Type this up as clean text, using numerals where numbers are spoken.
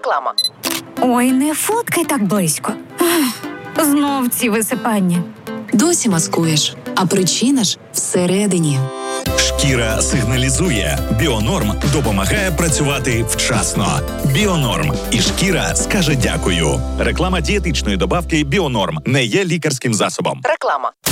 Реклама. Ой, не фоткай так близько. Ах, знов ці висипання. Досі маскуєш, а причина ж всередині. Шкіра сигналізує. Біонорм допомагає працювати вчасно. Біонорм. І шкіра скаже дякую. Реклама дієтичної добавки Біонорм не є лікарським засобом. Реклама.